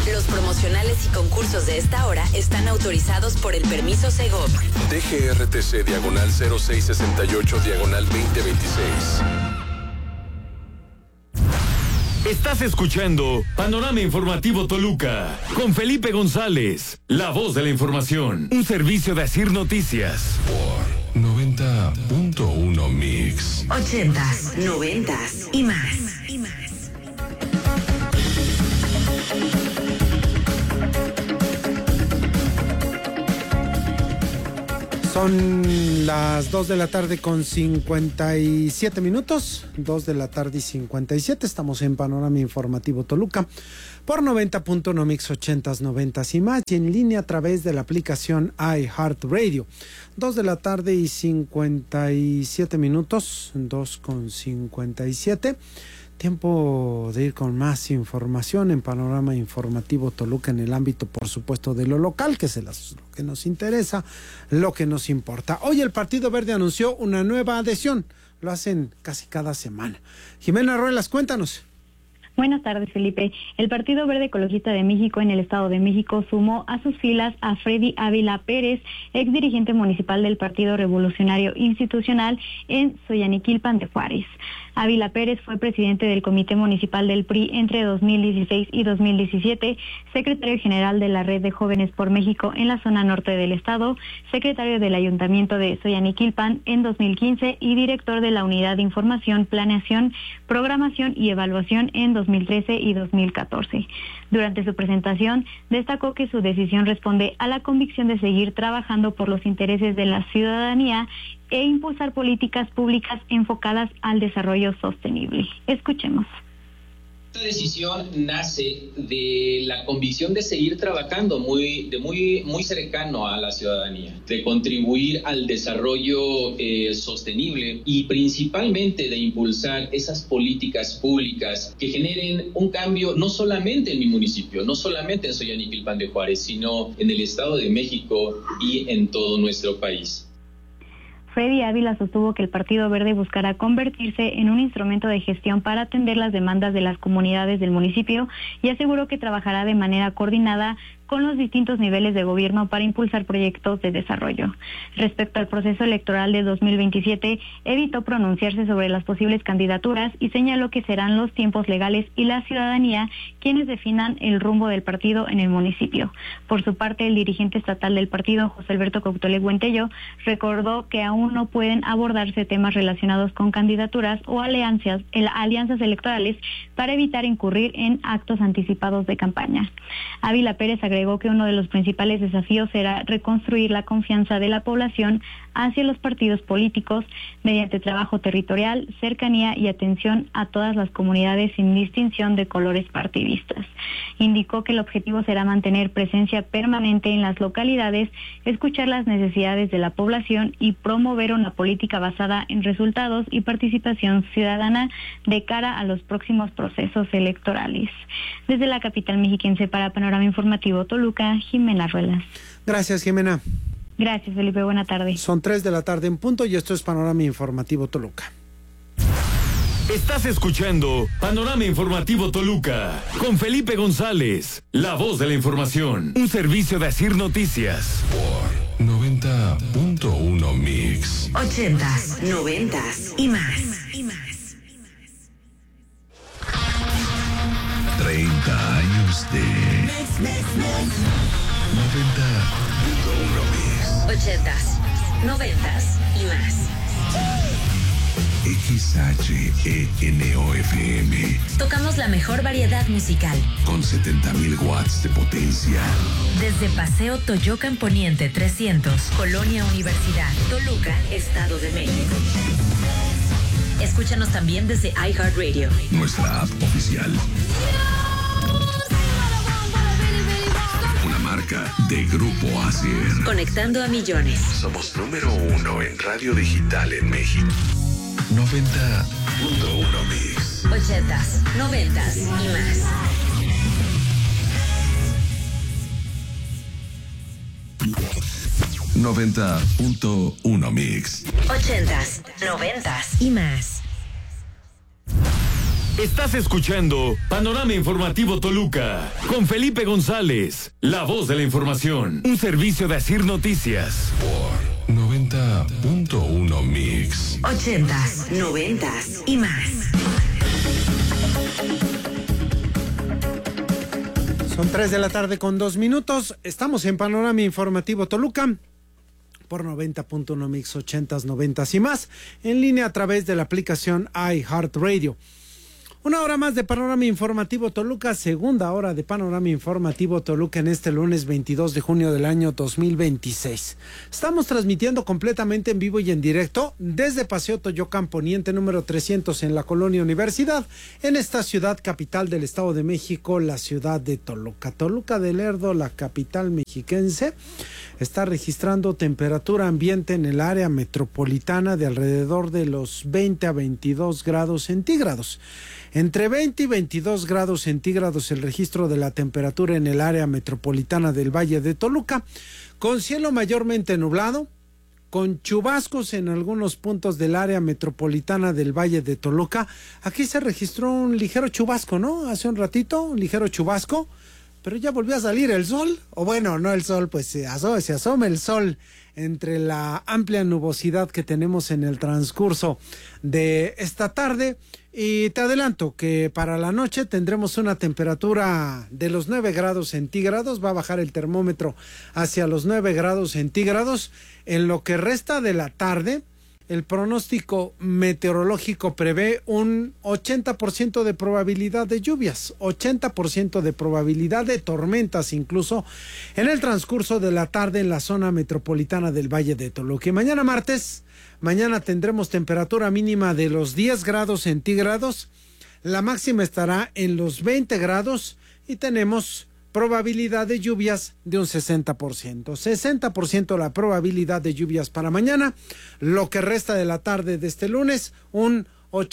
Los promocionales y concursos de esta hora están autorizados por el permiso Segov. DGRTC /0668/2026. Estás escuchando Panorama Informativo Toluca con Felipe González, la voz de la información, un servicio de Asir Noticias. Por 90.1 Mix. 80s, 90s y más. Son las 2 de la tarde con 57 minutos, 2 de la tarde y 57, estamos en Panorama Informativo Toluca, por 90.1 Mix 80s, 90s y más, y en línea a través de la aplicación iHeartRadio. 2 de la tarde y 57 minutos, 2 con 57. Tiempo de ir con más información en Panorama Informativo Toluca en el ámbito, por supuesto, de lo local, que es lo que nos interesa, lo que nos importa. Hoy el Partido Verde anunció una nueva adhesión. Lo hacen casi cada semana. Jimena Ruelas, cuéntanos. Buenas tardes, Felipe. El Partido Verde Ecologista de México en el Estado de México sumó a sus filas a Freddy Ávila Pérez, exdirigente municipal del Partido Revolucionario Institucional en Xoyaniquilpan de Juárez. Ávila Pérez fue presidente del Comité Municipal del PRI entre 2016 y 2017, secretario general de la Red de Jóvenes por México en la zona norte del estado, secretario del Ayuntamiento de Xoyaniquilpan en 2015 y director de la Unidad de Información, Planeación, Programación y Evaluación en 2013 y 2014. Durante su presentación, destacó que su decisión responde a la convicción de seguir trabajando por los intereses de la ciudadanía e impulsar políticas públicas enfocadas al desarrollo sostenible. Escuchemos. Esta decisión nace de la convicción de seguir trabajando muy cercano a la ciudadanía, de contribuir al desarrollo sostenible y principalmente de impulsar esas políticas públicas que generen un cambio no solamente en mi municipio, no solamente en Xoyaniquilpan de Juárez, sino en el Estado de México y en todo nuestro país. Freddy Ávila sostuvo que el Partido Verde buscará convertirse en un instrumento de gestión para atender las demandas de las comunidades del municipio y aseguró que trabajará de manera coordinada con los distintos niveles de gobierno para impulsar proyectos de desarrollo. Respecto al proceso electoral de 2027, evitó pronunciarse sobre las posibles candidaturas y señaló que serán los tiempos legales y la ciudadanía quienes definan el rumbo del partido en el municipio. Por su parte, el dirigente estatal del partido, José Alberto Cuauhtémoc Buentello, recordó que aún no pueden abordarse temas relacionados con candidaturas o alianzas electorales para evitar incurrir en actos anticipados de campaña. Ávila Pérez agregó que uno de los principales desafíos será reconstruir la confianza de la población hacia los partidos políticos mediante trabajo territorial, cercanía y atención a todas las comunidades sin distinción de colores partidistas. Indicó que el objetivo será mantener presencia permanente en las localidades, escuchar las necesidades de la población y promover una política basada en resultados y participación ciudadana de cara a los próximos procesos electorales. Desde la capital mexiquense para Panorama Informativo Toluca, Jimena Ruelas. Gracias, Jimena. Gracias, Felipe. Buena tarde. Son 3 de la tarde en punto y esto es Panorama Informativo Toluca. Estás escuchando Panorama Informativo Toluca con Felipe González, la voz de la información, un servicio de Asir Noticias. Por 90.1 Mix. 80s, 90s y más. 30 años de 90.1 Mix. 80s, 90s y más. XHENOFM. Tocamos la mejor variedad musical. Con 70,000 watts de potencia. Desde Paseo Toyocan Poniente 300, Colonia Universidad, Toluca, Estado de México. Escúchanos también desde iHeartRadio. Nuestra app oficial. Una marca de Grupo Asir. Conectando a millones. Somos número 1 en radio digital en México. 90.1 Mix. 80s, 90s y más. ...90.1 Mix. 80s, 90s y más. Estás escuchando Panorama Informativo Toluca con Felipe González, la voz de la información. Un servicio de Asir Noticias. Por 90.1 Mix. 80s, 90s y más. Son 3 de la tarde con 2 minutos. Estamos en Panorama Informativo Toluca por 90.1 Mix, 80s, 90s y más. En línea a través de la aplicación iHeartRadio. Una hora más de Panorama Informativo Toluca, segunda hora de Panorama Informativo Toluca en este lunes 22 de junio del año 2026. Estamos transmitiendo completamente en vivo y en directo desde Paseo Toyocan Poniente número 300 en la Colonia Universidad, en esta ciudad capital del Estado de México, la ciudad de Toluca. Toluca del Lerdo, la capital mexiquense, está registrando temperatura ambiente en el área metropolitana de alrededor de los 20 a 22 grados centígrados. Entre 20 y 22 grados centígrados el registro de la temperatura en el área metropolitana del Valle de Toluca, con cielo mayormente nublado, con chubascos en algunos puntos del área metropolitana del Valle de Toluca. Aquí se registró un ligero chubasco, ¿no? Hace un ratito, un ligero chubasco, pero ya volvió a salir el sol, o bueno, no el sol, pues se asoma el sol entre la amplia nubosidad que tenemos en el transcurso de esta tarde. Y te adelanto que para la noche tendremos una temperatura de los 9 grados centígrados, va a bajar el termómetro hacia los 9 grados centígrados. En lo que resta de la tarde, el pronóstico meteorológico prevé un 80% de probabilidad de lluvias, 80% de probabilidad de tormentas incluso en el transcurso de la tarde en la zona metropolitana del Valle de Toluca. Y mañana martes, tendremos temperatura mínima de los 10 grados centígrados, la máxima estará en los 20 grados y tenemos probabilidad de lluvias de un 60%. 60% la probabilidad de lluvias para mañana. Lo que resta de la tarde de este lunes, un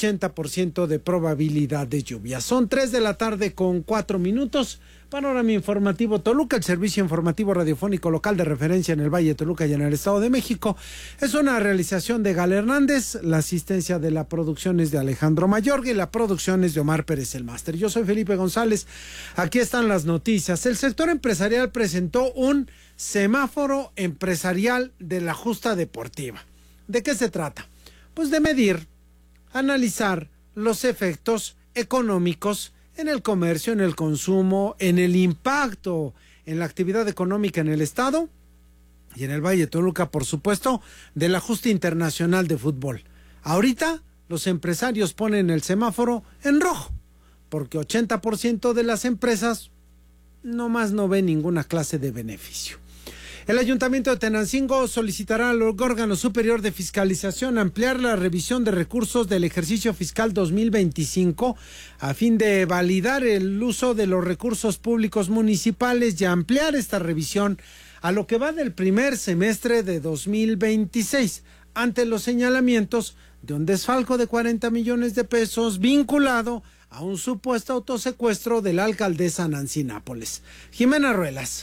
80% de probabilidad de lluvia. Son 3 de la tarde con 4 minutos. Panorama Informativo Toluca, el servicio informativo radiofónico local de referencia en el Valle de Toluca y en el Estado de México. Es una realización de Gal Hernández, la asistencia de la producción es de Alejandro Mayorga y la producción es de Omar Pérez el máster. Yo soy Felipe González, aquí están las noticias. El sector empresarial presentó un semáforo empresarial de la justa deportiva. ¿De qué se trata? Pues de medir, analizar los efectos económicos en el comercio, en el consumo, en el impacto en la actividad económica en el Estado y en el Valle de Toluca, por supuesto, del ajuste internacional de fútbol. Ahorita los empresarios ponen el semáforo en rojo, porque 80% de las empresas nomás no ven ninguna clase de beneficio. El Ayuntamiento de Tenancingo solicitará al órgano superior de fiscalización ampliar la revisión de recursos del ejercicio fiscal 2025 a fin de validar el uso de los recursos públicos municipales y ampliar esta revisión a lo que va del primer semestre de 2026, ante los señalamientos de un desfalco de 40 millones de pesos vinculado a un supuesto autosecuestro de la alcaldesa Nancy Nápoles. Jimena Ruelas.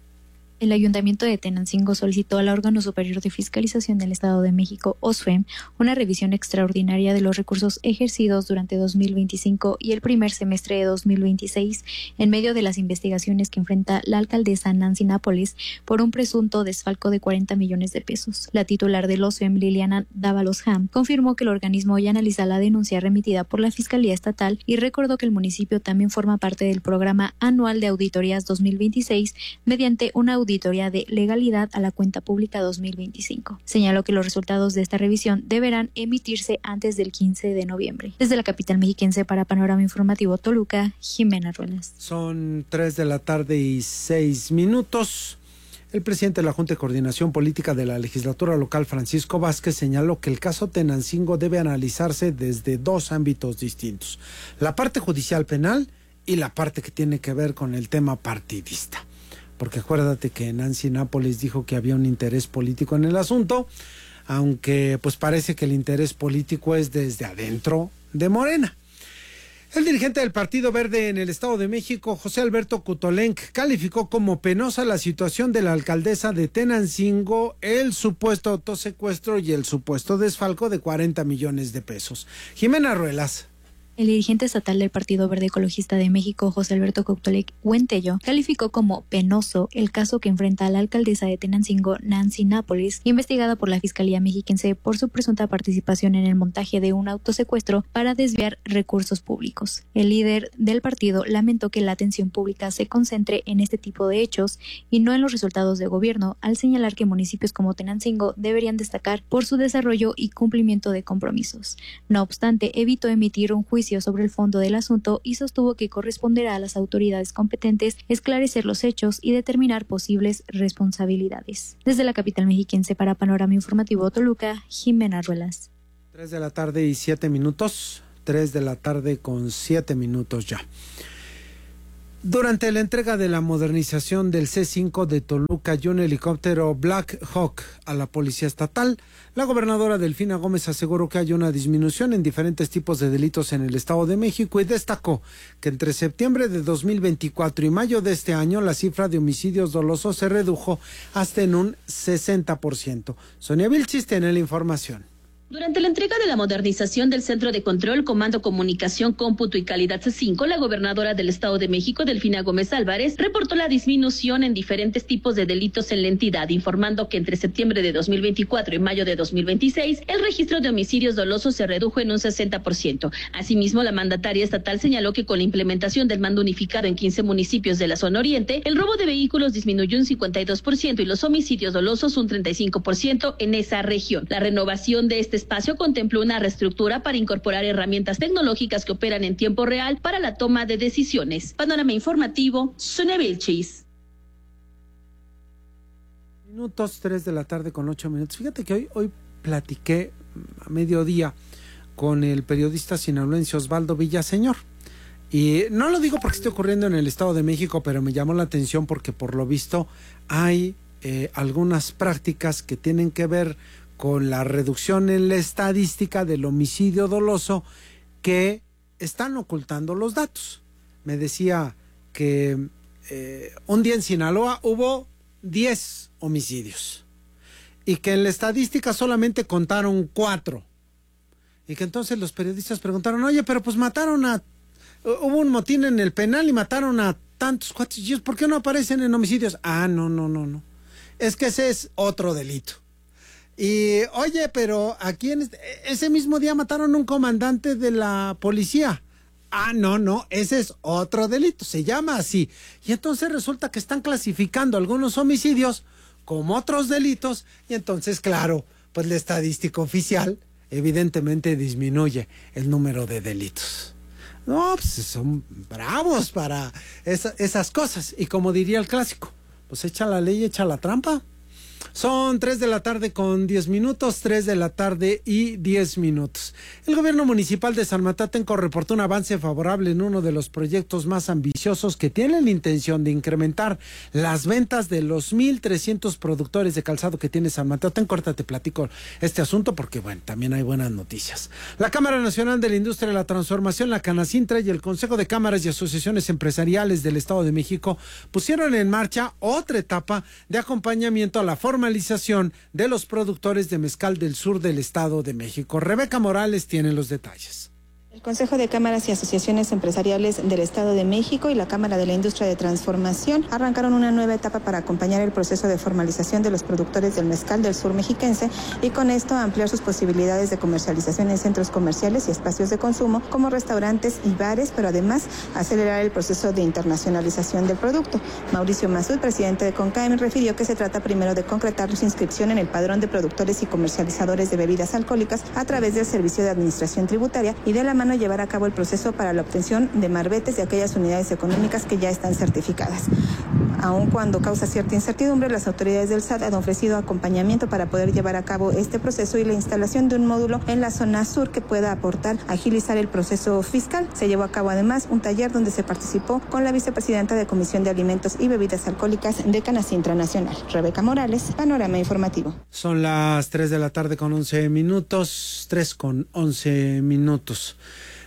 El Ayuntamiento de Tenancingo solicitó al órgano superior de fiscalización del Estado de México, OSFEM, una revisión extraordinaria de los recursos ejercidos durante 2025 y el primer semestre de 2026 en medio de las investigaciones que enfrenta la alcaldesa Nancy Nápoles por un presunto desfalco de 40 millones de pesos. La titular del OSFEM, Liliana Dávalos Ham, confirmó que el organismo ya analiza la denuncia remitida por la Fiscalía Estatal y recordó que el municipio también forma parte del programa anual de auditorías 2026 mediante una auditoría de legalidad a la cuenta pública 2025. Señaló que los resultados de esta revisión deberán emitirse antes del 15 de noviembre. Desde la capital mexiquense para Panorama Informativo Toluca, Jimena Ruelas. Son 3 de la tarde y 6 minutos. El presidente de la Junta de Coordinación Política de la Legislatura Local, Francisco Vázquez, señaló que el caso Tenancingo debe analizarse desde dos ámbitos distintos: la parte judicial penal y la parte que tiene que ver con el tema partidista. Porque acuérdate que Nancy Nápoles dijo que había un interés político en el asunto, aunque pues parece que el interés político es desde adentro de Morena. El dirigente del Partido Verde en el Estado de México, José Alberto Cutolenc, calificó como penosa la situación de la alcaldesa de Tenancingo, el supuesto autosecuestro y el supuesto desfalco de 40 millones de pesos. Jimena Ruelas. El dirigente estatal del Partido Verde Ecologista de México, José Alberto Cuauhtémoc Huentello, calificó como penoso el caso que enfrenta a la alcaldesa de Tenancingo, Nancy Nápoles, investigada por la Fiscalía Mexiquense por su presunta participación en el montaje de un autosecuestro para desviar recursos públicos. El líder del partido lamentó que la atención pública se concentre en este tipo de hechos y no en los resultados de gobierno, al señalar que municipios como Tenancingo deberían destacar por su desarrollo y cumplimiento de compromisos. No obstante, evitó emitir un juicio sobre el fondo del asunto y sostuvo que corresponderá a las autoridades competentes esclarecer los hechos y determinar posibles responsabilidades. Desde la capital mexiquense para Panorama Informativo Toluca, Jimena Ruelas. 3 de la tarde y 7 minutos. 3 de la tarde con 7 minutos ya. Durante la entrega de la modernización del C5 de Toluca y un helicóptero Black Hawk a la Policía Estatal, la gobernadora Delfina Gómez aseguró que hay una disminución en diferentes tipos de delitos en el Estado de México y destacó que entre septiembre de 2024 y mayo de este año la cifra de homicidios dolosos se redujo hasta en un 60%. Sonia Vilchis tiene la información. Durante la entrega de la modernización del Centro de Control, Comando, Comunicación, Cómputo y Calidad C5, la gobernadora del Estado de México, Delfina Gómez Álvarez, reportó la disminución en diferentes tipos de delitos en la entidad, informando que entre septiembre de 2024 y mayo de 2026, el registro de homicidios dolosos se redujo en un 60%. Asimismo, la mandataria estatal señaló que con la implementación del mando unificado en 15 municipios de la zona oriente, el robo de vehículos disminuyó un 52% y los homicidios dolosos un 35% en esa región. La renovación de este espacio contempló una reestructura para incorporar herramientas tecnológicas que operan en tiempo real para la toma de decisiones. Panorama Informativo, Sonia Vilchis. 3 de la tarde con 8 minutos. Fíjate que hoy platiqué a mediodía con el periodista sinaloense Osvaldo Villaseñor. Y no lo digo porque esté ocurriendo en el Estado de México, pero me llamó la atención porque por lo visto hay algunas prácticas que tienen que ver con la reducción en la estadística del homicidio doloso que están ocultando los datos. Me decía que un día en Sinaloa hubo 10 homicidios y que en la estadística solamente contaron 4 y que entonces los periodistas preguntaron, oye, pero pues hubo un motín en el penal y mataron a tantos cuates, ¿por qué no aparecen en homicidios? No, es que ese es otro delito. Y oye, pero aquí ese mismo día mataron a un comandante de la policía. No, ese es otro delito, se llama así. Y entonces resulta que están clasificando algunos homicidios como otros delitos y entonces, claro, pues la estadística oficial evidentemente disminuye el número de delitos. No, pues son bravos para esas cosas. Y como diría el clásico, pues echa la ley, echa la trampa. Son 3 de la tarde con 10 minutos, 3 de la tarde y 10 minutos. El gobierno municipal de San Matatenco reportó un avance favorable en uno de los proyectos más ambiciosos que tienen la intención de incrementar las ventas de los 1,300 productores de calzado que tiene San Matatenco. Ahorita te platico este asunto porque, bueno, también hay buenas noticias. La Cámara Nacional de la Industria de la Transformación, la Canacintra y el Consejo de Cámaras y Asociaciones Empresariales del Estado de México pusieron en marcha otra etapa de acompañamiento a la formalización de los productores de mezcal del sur del Estado de México. Rebeca Morales tiene los detalles. El Consejo de Cámaras y Asociaciones Empresariales del Estado de México y la Cámara de la Industria de Transformación arrancaron una nueva etapa para acompañar el proceso de formalización de los productores del mezcal del sur mexiquense y con esto ampliar sus posibilidades de comercialización en centros comerciales y espacios de consumo como restaurantes y bares, pero además acelerar el proceso de internacionalización del producto. Mauricio Masud, presidente de CONCAEM, refirió que se trata primero de concretar su inscripción en el padrón de productores y comercializadores de bebidas alcohólicas a través del Servicio de Administración Tributaria y de la mano llevar a cabo el proceso para la obtención de marbetes de aquellas unidades económicas que ya están certificadas. Aun cuando causa cierta incertidumbre, las autoridades del SAT han ofrecido acompañamiento para poder llevar a cabo este proceso y la instalación de un módulo en la zona sur que pueda aportar a agilizar el proceso fiscal. Se llevó a cabo además un taller donde se participó con la vicepresidenta de Comisión de Alimentos y Bebidas Alcohólicas de Canacintra Nacional. Rebeca Morales, Panorama Informativo. Son las 3 de la tarde con 11 minutos, 3 con 11 minutos.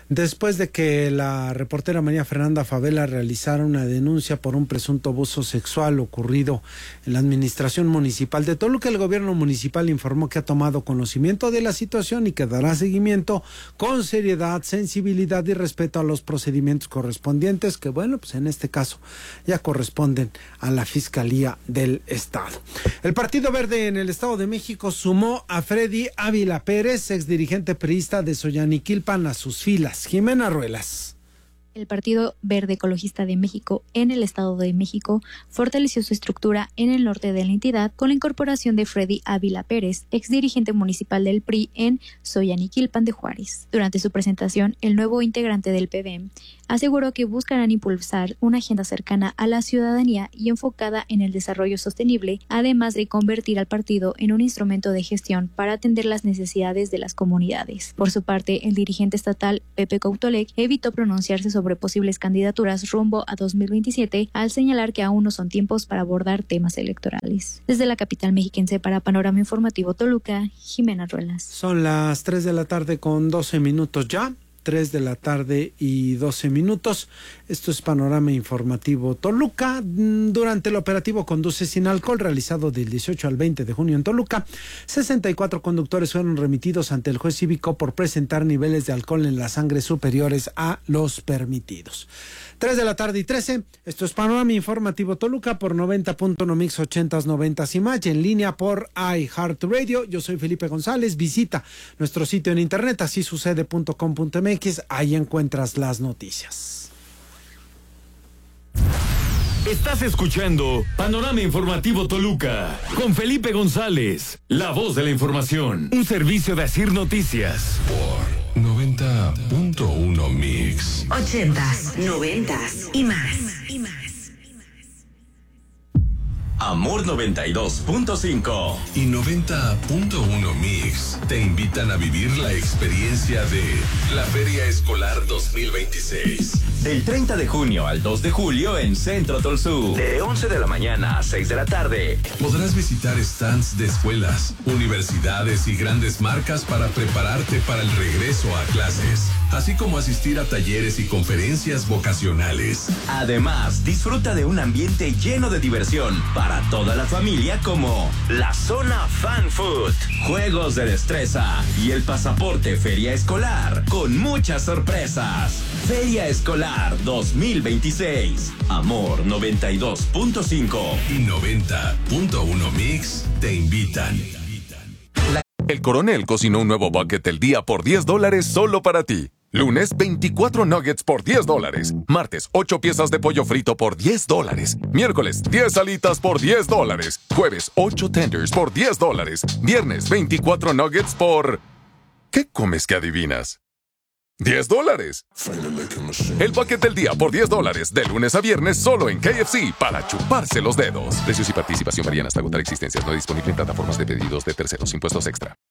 Después de que la reportera María Fernanda Favela realizara una denuncia por un presunto abuso sexual ocurrido en la administración municipal de Toluca, el gobierno municipal informó que ha tomado conocimiento de la situación y que dará seguimiento con seriedad, sensibilidad y respeto a los procedimientos correspondientes, que bueno, pues en este caso ya corresponden a la Fiscalía del Estado. El Partido Verde en el Estado de México sumó a Freddy Ávila Pérez, exdirigente priista de Xoyaniquilpan, a sus filas. Jimena Ruelas. El Partido Verde Ecologista de México en el Estado de México fortaleció su estructura en el norte de la entidad con la incorporación de Freddy Ávila Pérez, exdirigente municipal del PRI en Xoyaniquilpan de Juárez. Durante su presentación, el nuevo integrante del PVM aseguró que buscarán impulsar una agenda cercana a la ciudadanía y enfocada en el desarrollo sostenible, además de convertir al partido en un instrumento de gestión para atender las necesidades de las comunidades. Por su parte, el dirigente estatal Pepe Coutoleg evitó pronunciarse sobre posibles candidaturas rumbo a 2027 al señalar que aún no son tiempos para abordar temas electorales. Desde la capital mexiquense para Panorama Informativo Toluca, Jimena Ruelas. Son las 3 de la tarde con 12 minutos ya. 3 de la tarde y 12 minutos. Esto es Panorama Informativo Toluca. Durante el operativo Conduce sin alcohol, realizado del 18 al 20 de junio en Toluca, 64 conductores fueron remitidos ante el juez cívico por presentar niveles de alcohol en la sangre superiores a los permitidos. 3 de la tarde y 13. Esto es Panorama Informativo Toluca por 90.1 Mix 80s, 90s y más, y en línea por iHeartRadio. Yo soy Felipe González. Visita nuestro sitio en internet asisucede.com.mx. Ahí encuentras las noticias. Estás escuchando Panorama Informativo Toluca con Felipe González, la voz de la información. Un servicio de Asir Noticias. Por 90.1 Mix. 80s, 90s y más. Amor 92.5 y 90.1 Mix te invitan a vivir la experiencia de la Feria Escolar 2026. Del 30 de junio al 2 de julio en Centro Tolsú. De 11 de la mañana a 6 de la tarde. Podrás visitar stands de escuelas, universidades y grandes marcas para prepararte para el regreso a clases, así como asistir a talleres y conferencias vocacionales. Además, disfruta de un ambiente lleno de diversión para toda la familia, como la zona Fan Food, juegos de destreza y el pasaporte Feria Escolar con muchas sorpresas. Feria Escolar 2026. Amor 92.5 y 90.1 Mix te invitan. El Coronel cocinó un nuevo bucket del día por $10 solo para ti. Lunes, 24 nuggets por $10. Martes, 8 piezas de pollo frito por $10. Miércoles, 10 alitas por $10. Jueves, 8 tenders por $10. Viernes, 24 nuggets por... ¿Qué comes que adivinas? $10. El bucket del día por $10, de lunes a viernes solo en KFC, para chuparse los dedos. Precios y participación varían hasta agotar existencias. No disponible en plataformas de pedidos de terceros. Impuestos extra.